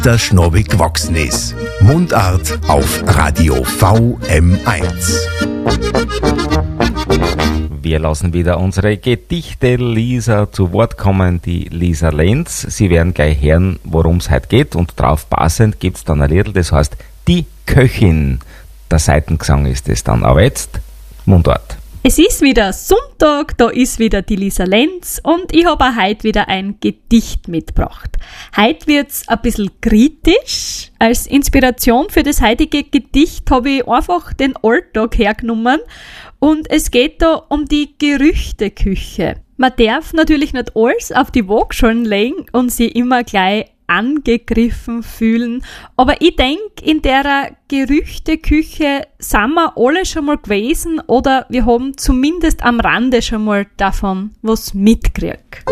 der Schnabel gewachsen ist. Mundart auf Radio VM1. Wir lassen wieder unsere Gedichte-Lisa zu Wort kommen, die Lisa Lenz. Sie werden gleich hören, worum es heute geht, und drauf passend gibt es dann ein Lied, das heißt Die Köchin. Der Seitengesang ist es dann, aber jetzt Mundart. Es ist wieder Sonntag, da ist wieder die Lisa Lenz und ich habe auch heute wieder ein Gedicht mitgebracht. Heute wird's ein bisschen kritisch. Als Inspiration für das heutige Gedicht habe ich einfach den Alltag hergenommen und es geht da um die Gerüchteküche. Man darf natürlich nicht alles auf die Waagschalen legen und sie immer gleich angegriffen fühlen. Aber ich denke, in der Gerüchteküche sind wir alle schon mal gewesen oder wir haben zumindest am Rande schon mal davon was mitgekriegt.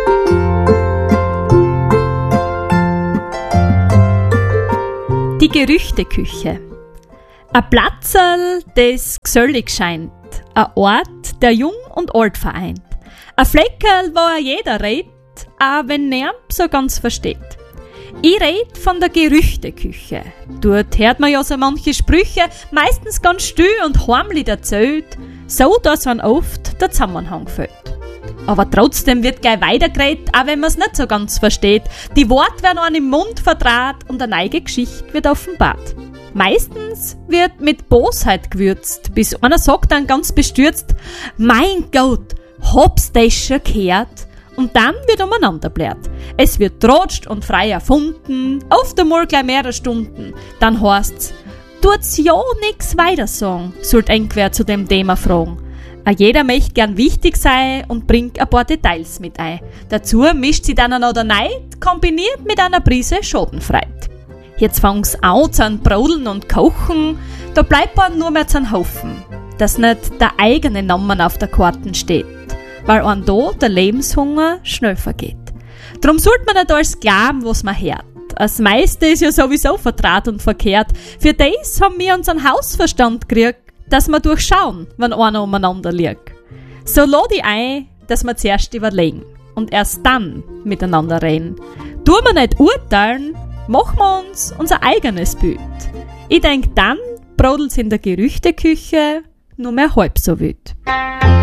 Die Gerüchteküche. Ein Platzerl, das gesellig scheint. Ein Ort, der Jung und Alt vereint. Ein Fleckerl, wo jeder redet, auch wenn niemand so ganz versteht. Ich red von der Gerüchteküche. Dort hört man ja so manche Sprüche, meistens ganz still und heimlich erzählt, so dass man oft der Zusammenhang fehlt. Aber trotzdem wird gleich weitergeredet, auch wenn man es nicht so ganz versteht. Die Worte werden einem im Mund verdraht und eine neue Geschichte wird offenbart. Meistens wird mit Bosheit gewürzt, bis einer sagt dann ganz bestürzt, mein Gott, hab's das schon gehört? Und dann wird umeinander blärt. Es wird trotscht und frei erfunden, oft einmal gleich mehrere Stunden. Dann heißt's, tut's ja nix weiter sagen, sollt irgendwer zu dem Thema fragen. Jeder möchte gern wichtig sein und bringt ein paar Details mit ein. Dazu mischt sie dann noch der Neid, kombiniert mit einer Prise Schadenfreude. Jetzt fangt's an zum Brodeln und Kochen, da bleibt man nur mehr zum Hoffen, dass nicht der eigene Name auf der Karten steht, weil einem da der Lebenshunger schnell vergeht. Drum sollte man nicht alles glauben, was man hört. Das meiste ist ja sowieso vertraut und verkehrt. Für das haben wir unseren Hausverstand gekriegt, dass wir durchschauen, wenn einer umeinander liegt. So lade ich ein, dass wir zuerst überlegen und erst dann miteinander reden. Tun wir nicht urteilen, machen wir uns unser eigenes Bild. Ich denke, dann brodelt's in der Gerüchteküche nur mehr halb so wild.